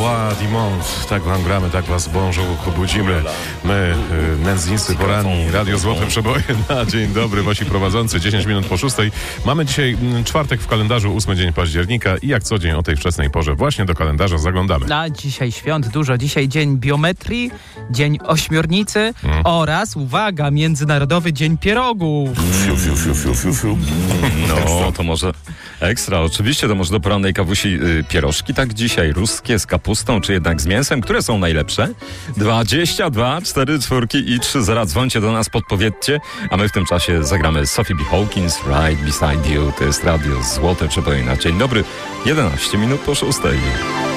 Loa Diamond. Tak wam gramy, tak was bonjour budzimy. My, nędznicy poranni, Radio Złote Przeboje na dzień dobry, wasi prowadzący, 10 minut po 6. Mamy dzisiaj czwartek w kalendarzu, 8 dzień października i jak co dzień o tej wczesnej porze właśnie do kalendarza zaglądamy. A dzisiaj świąt dużo. Dzisiaj dzień biometrii, dzień ośmiornicy oraz, uwaga, Międzynarodowy Dzień Pierogów. No, to może ekstra. Oczywiście to może do porannej kawusi pierożki, tak dzisiaj, ruskie z kapustą, czy jednak z mięsem? Które są najlepsze? 22, 4, 4 i 3 0. Dzwońcie do nas, podpowiedzcie, a my w tym czasie zagramy Sophie B. Hawkins, Right Beside You. To jest Radio Złote Przeboje na dzień dobry, 11 minut po 6.